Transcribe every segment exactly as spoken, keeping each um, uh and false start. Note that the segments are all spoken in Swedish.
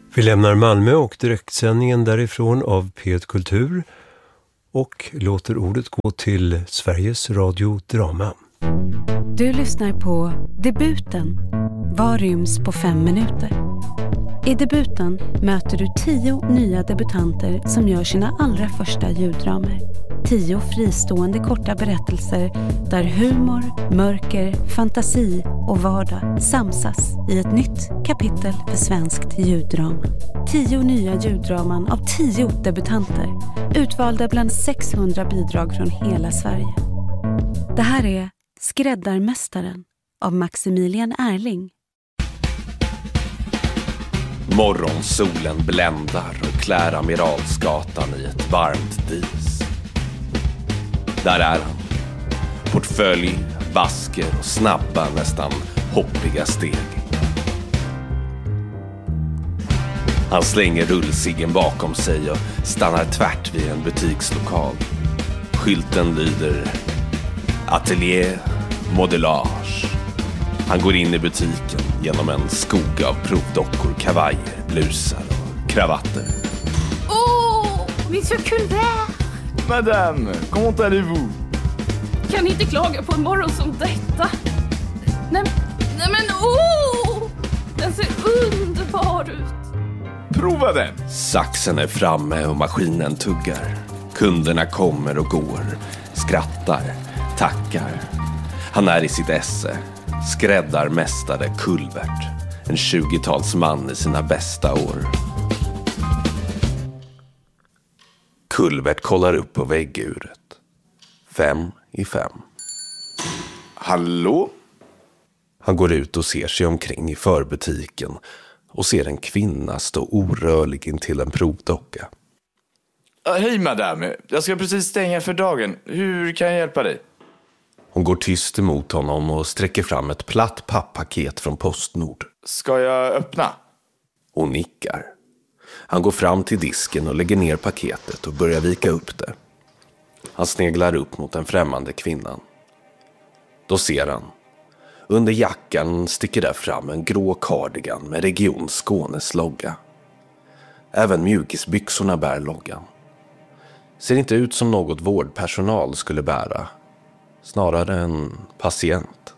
Vi lämnar Malmö och direktsändningen därifrån av P ett Kultur och låter ordet gå till Sveriges Radio Drama. Du lyssnar på Debuten. Vad ryms på fem minuter? I Debuten möter du tio nya debutanter som gör sina allra första ljuddramer. Tio fristående korta berättelser där humor, mörker, fantasi och vardag samsas i ett nytt kapitel för svenskt ljuddrama. Tio nya ljuddraman av tio debutanter, utvalda bland sexhundra bidrag från hela Sverige. Det här är Skräddarmästaren av Maximilian Erling. Morgonsolen bländar och klär Amiralsgatan i ett varmt dis. Där är han. Portfölj, basker och snabba, nästan hoppiga steg. Han slänger rullsiggen bakom sig och stannar tvärt vid en butikslokal. Skylten lyder Atelier Modellage. Han går in i butiken genom en skog av provdockor, kavajer, blusar och kravatter. Oh, Monsieur Culbert! Madame, comment allez-vous? Kan inte klaga på en morgon som detta. Nej, nej men oh! Den ser underbar ut. Prova den! Saxen är framme och maskinen tuggar. Kunderna kommer och går, skrattar, tackar. Han är i sitt esse. Skräddarmästare Culbert. En tjugotalsman i sina bästa år. Culbert kollar upp på vägguret. Fem i fem. Hallå? Han går ut och ser sig omkring i förbutiken och ser en kvinna stå orörlig intill en provdocka. Ah, hej madame, jag ska precis stänga för dagen. Hur kan jag hjälpa dig? Hon går tyst emot honom och sträcker fram ett platt papppaket från Postnord. Ska jag öppna? Hon nickar. Han går fram till disken och lägger ner paketet och börjar vika upp det. Han sneglar upp mot den främmande kvinnan. Då ser han. Under jackan sticker där fram en grå cardigan med Region Skånes logga. Även mjukisbyxorna bär loggan. Ser inte ut som något vårdpersonal skulle bära. Snarare en patient.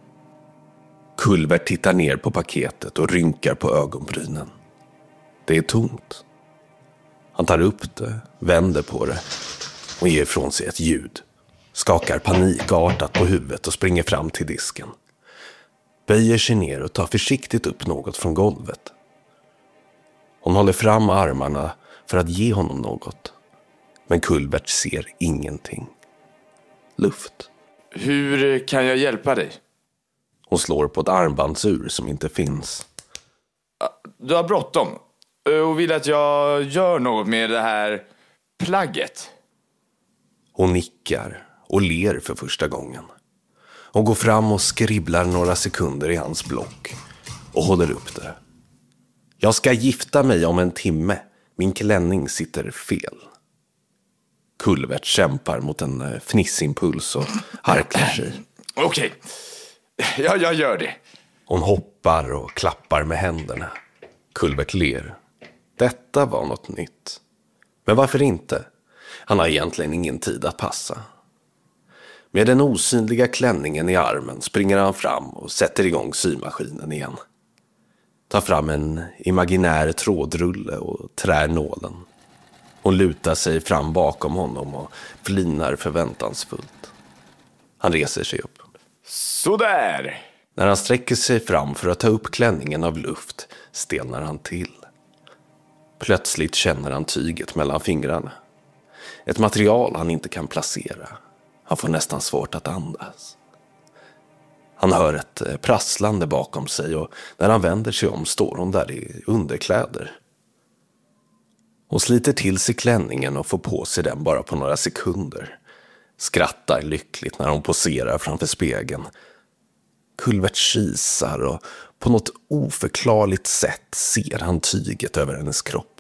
Culbert tittar ner på paketet och rynkar på ögonbrynen. Det är tomt. Han tar upp det, vänder på det och ger ifrån sig ett ljud. Skakar panikartat på huvudet och springer fram till disken. Böjer sig ner och tar försiktigt upp något från golvet. Hon håller fram armarna för att ge honom något. Men Culbert ser ingenting. Luft. Hur kan jag hjälpa dig? Hon slår på ett armbandsur som inte finns. Du har bråttom och vill att jag gör något med det här plagget. Hon nickar och ler för första gången. Hon går fram och skribblar några sekunder i hans block och håller upp det. Jag ska gifta mig om en timme. Min klänning sitter fel. Culbert kämpar mot en fnissimpuls och harklar sig. Okej, ja, jag gör det. Hon hoppar och klappar med händerna. Culbert ler. Detta var något nytt. Men varför inte? Han har egentligen ingen tid att passa. Med den osynliga klänningen i armen springer han fram och sätter igång symaskinen igen. Tar fram en imaginär trådrulle och trär nålen. Hon lutar sig fram bakom honom och flinar förväntansfullt. Han reser sig upp. Sådär! När han sträcker sig fram för att ta upp klänningen av luft stelnar han till. Plötsligt känner han tyget mellan fingrarna. Ett material han inte kan placera. Han får nästan svårt att andas. Han hör ett prasslande bakom sig och när han vänder sig om står hon där i underkläder. Hon sliter till sig klänningen och får på sig den bara på några sekunder. Skrattar lyckligt när hon poserar framför spegeln. Culbert kisar och på något oförklarligt sätt ser han tyget över hennes kropp.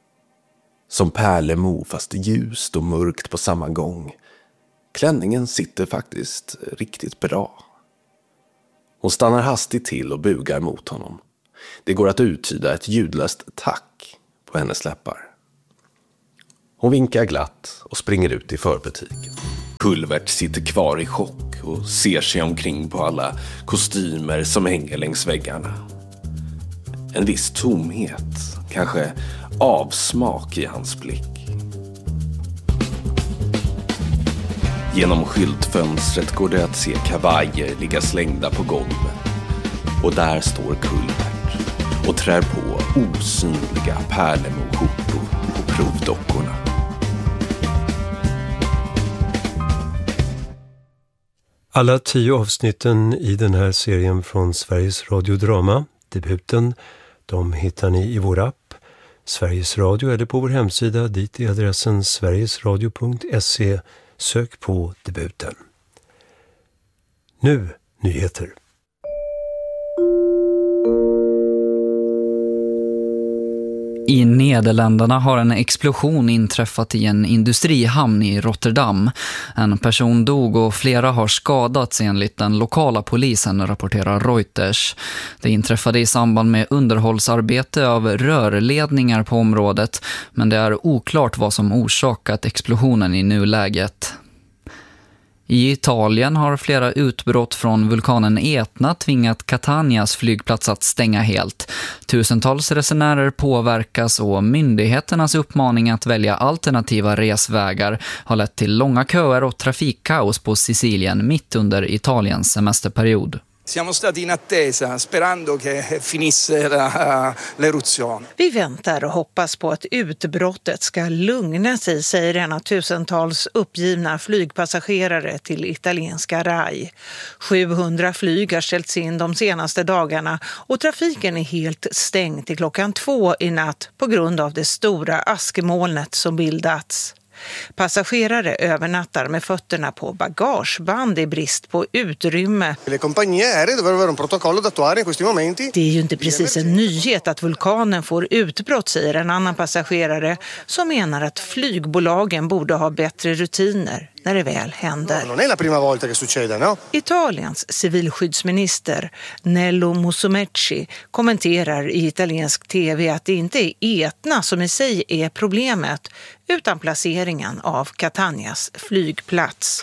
Som pärlemo fast ljust och mörkt på samma gång. Klänningen sitter faktiskt riktigt bra. Hon stannar hastigt till och bugar mot honom. Det går att uttyda ett ljudlöst tack på hennes läppar. Hon vinkar glatt och springer ut i förbutiken. Kulvert sitter kvar i chock och ser sig omkring på alla kostymer som hänger längs väggarna. En viss tomhet, kanske avsmak i hans blick. Genom skyltfönstret går det att se kavajer ligga slängda på golvet. Och där står Kulvert och trär på osynliga pärlemorskjortor på provdockorna. Alla tio avsnitten i den här serien från Sveriges Radio Drama, debuten, de hittar ni i vår app, Sveriges Radio, eller på vår hemsida. Dit är adressen sverigesradio punkt se. Sök på debuten. Nu nyheter. I Nederländerna har en explosion inträffat i en industrihamn i Rotterdam. En person dog och flera har skadats enligt den lokala polisen, rapporterar Reuters. Det inträffade i samband med underhållsarbete av rörledningar på området, men det är oklart vad som orsakat explosionen i nuläget. I Italien har flera utbrott från vulkanen Etna tvingat Catanias flygplats att stänga helt. Tusentals resenärer påverkas och myndigheternas uppmaning att välja alternativa resvägar har lett till långa köer och trafikkaos på Sicilien mitt under Italiens semesterperiod. Siamo stati in attesa, sperando che finisse la, l'eruzione. Vi väntar och hoppas på att utbrottet ska lugna sig, säger en av tusentals uppgivna flygpassagerare till italienska Rai. sjuhundra flyg har ställts in de senaste dagarna och trafiken är helt stängd till klockan två i natt på grund av det stora askmolnet som bildats. Passagerare övernattar med fötterna på bagageband i brist på utrymme. Le compagnie aeree dovrebbero avere un protocollo da attuare in questi momenti. Det är ju inte precis en nyhet att vulkanen får utbrott, säger en annan passagerare som menar att flygbolagen borde ha bättre rutiner när det väl händer. Non è la prima volta che succede, no? Italiens civilskyddsminister Nello Musumeci kommenterar i italiensk tv att det inte är Etna som i sig är problemet, utan placeringen av Catanias flygplats.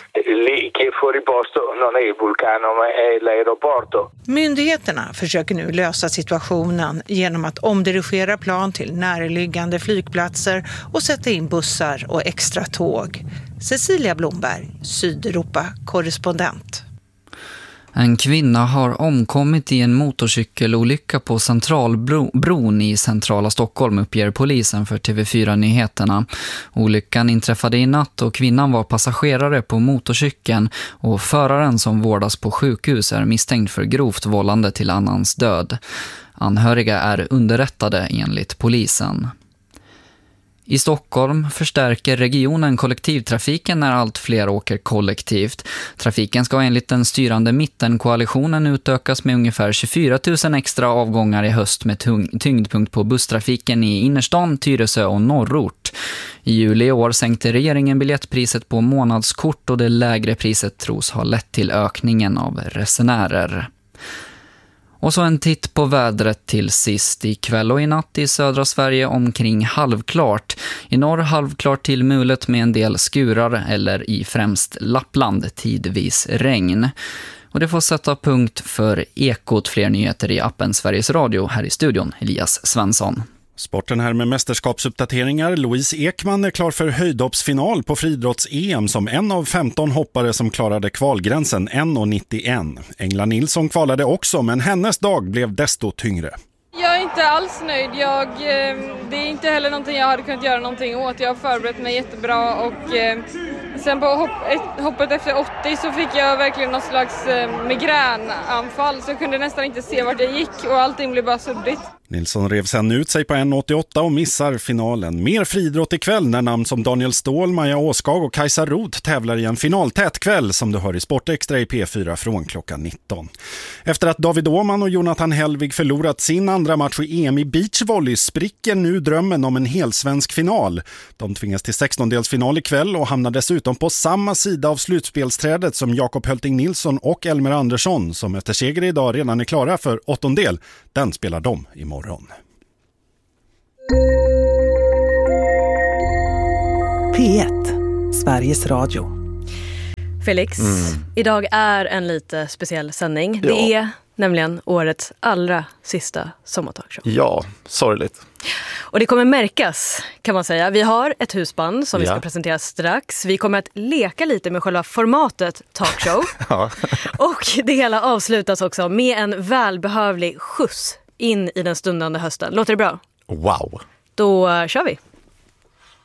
Myndigheterna försöker nu lösa situationen genom att omdirigera plan till närliggande flygplatser och sätta in bussar och extra tåg. Cecilia Blomberg, Sydeuropa-korrespondent. En kvinna har omkommit i en motorcykelolycka på Centralbron i centrala Stockholm, uppger polisen för T V fyra-nyheterna. Olyckan inträffade i natt och kvinnan var passagerare på motorcykeln och föraren som vårdas på sjukhus är misstänkt för grovt vållande till annans död. Anhöriga är underrättade enligt polisen. I Stockholm förstärker regionen kollektivtrafiken när allt fler åker kollektivt. Trafiken ska enligt den styrande mittenkoalitionen utökas med ungefär tjugofyra tusen extra avgångar i höst med tyngdpunkt på busstrafiken i innerstan, Tyresö och norrort. I juli i år sänkte regeringen biljettpriset på månadskort och det lägre priset tros ha lett till ökningen av resenärer. Och så en titt på vädret till sist. I kväll och i natt i södra Sverige omkring halvklart. I norr halvklart till mulet med en del skurar eller i främst Lappland tidvis regn. Och det får sätta punkt för Ekot. Fler nyheter i appen Sveriges Radio. Här i studion Elias Svensson. Sporten här med mästerskapsuppdateringar. Louise Ekman är klar för höjdhoppsfinal på friidrotts-E M som en av femton hoppare som klarade kvalgränsen en komma nittioen. Engla Nilsson kvalade också, men hennes dag blev desto tyngre. Jag är inte alls nöjd. Jag, det är inte heller någonting jag hade kunnat göra någonting åt. Jag har förberett mig jättebra och sen på hopp, ett, hoppet efter åttio så fick jag verkligen någon slags migränanfall så jag kunde nästan inte se vart jag gick och allting blev bara suddigt. Nilsson rev sen ut sig på en åttioåtta och missar finalen. Mer friidrott ikväll när namn som Daniel Ståhl, Maja Åskag och Kajsa Roth tävlar i en finaltät kväll som du hör i Sportextra i P fyra från klockan nitton. Efter att David Åhman och Jonathan Hellvig förlorat sin andra match i E M i beachvolley spricker nu drömmen om en helsvensk final. De tvingas till sextondelsfinal ikväll och hamnar dessutom på samma sida av slutspelsträdet som Jakob Hölting Nilsson och Elmer Andersson som efter seger idag redan är klara för åttondel. Den spelar de imorgon. P ett, Sveriges Radio. Felix, mm. idag är en lite speciell sändning. Ja. Det är nämligen årets allra sista sommartalkshow. Ja, sorgligt. Och det kommer märkas, kan man säga. Vi har ett husband som ja. vi ska presentera strax. Vi kommer att leka lite med själva formatet talkshow. ja. Och det hela avslutas också med en välbehövlig skjuts in i den stundande hösten. Låter det bra? Wow. Då kör vi.